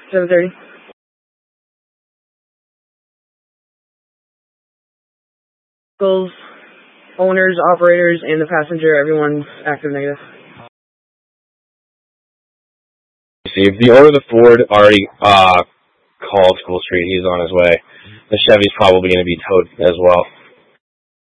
7:30. Vehicles, owners, operators, and the passenger, everyone's active negative. Received. The owner of the Ford already called School Street. He's on his way. The Chevy's probably going to be towed as well.